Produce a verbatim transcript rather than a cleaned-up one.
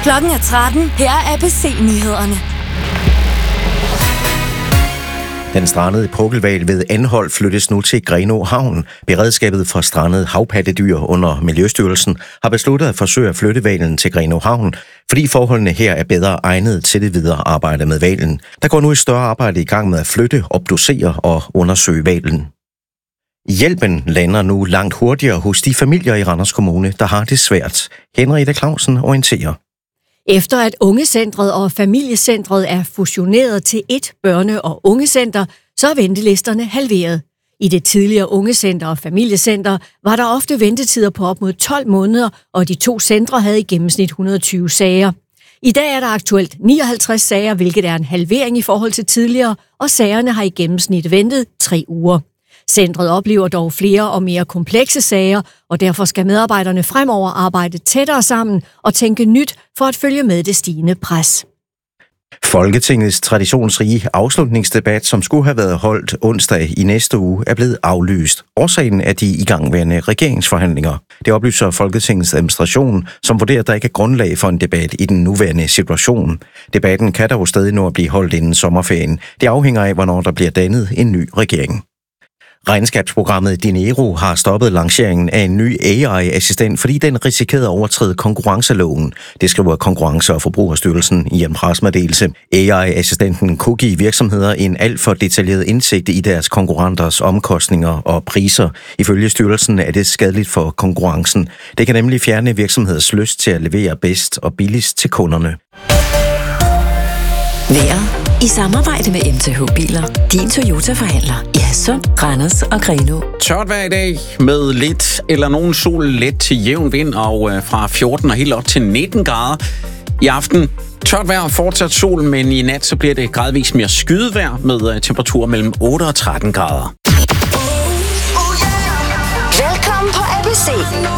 Klokken er tretten. Her er A B C-nyhederne. Den strandede pukkelhval ved Anholt flyttes nu til Grenaa Havn. Beredskabet for strandede havpattedyr under Miljøstyrelsen har besluttet at forsøge at flytte hvalen til Grenaa Havn, fordi forholdene her er bedre egnet til det videre arbejde med hvalen. Der går nu et større arbejde i gang med at flytte, obducere og undersøge hvalen. Hjælpen lander nu langt hurtigere hos de familier i Randers Kommune, der har det svært. Henriette Clausen orienterer. Efter at Ungecentret og Familiecentret er fusioneret til et børne- og ungecenter, så er ventelisterne halveret. I det tidligere Ungecenter og Familiecenter var der ofte ventetider på op mod tolv måneder, og de to centre havde i gennemsnit et hundrede og tyve sager. I dag er der aktuelt nioghalvtreds sager, hvilket er en halvering i forhold til tidligere, og sagerne har i gennemsnit ventet tre uger. Centret oplever dog flere og mere komplekse sager, og derfor skal medarbejderne fremover arbejde tættere sammen og tænke nyt for at følge med det stigende pres. Folketingets traditionsrige afslutningsdebat, som skulle have været holdt onsdag i næste uge, er blevet aflyst. Årsagen er de igangværende regeringsforhandlinger. Det oplyser Folketingets administration, som vurderer, at der ikke er grundlag for en debat i den nuværende situation. Debatten kan dog stadig nå at blive holdt inden sommerferien. Det afhænger af, hvornår der bliver dannet en ny regering. Regnskabsprogrammet Dinero har stoppet lanceringen af en ny A I-assistent, fordi den risikerede at overtræde konkurrenceloven. Det skriver Konkurrence- og Forbrugerstyrelsen i en pressemeddelelse. A I-assistenten kunne give virksomheder en alt for detaljeret indsigt i deres konkurrenters omkostninger og priser. Ifølge styrelsen er det skadeligt for konkurrencen. Det kan nemlig fjerne virksomheders lyst til at levere bedst og billigst til kunderne. Vejret i samarbejde med M T H Biler, din Toyota-forhandler i Hadsund, Randers og Grenaa. Tørt vejr i dag med lidt eller nogen sol, let til jævn vind og fra fjorten og helt op til nitten grader. I aften tørt vejr og fortsat sol, men i nat så bliver det gradvist mere skydevejr med temperaturer mellem otte og tretten grader.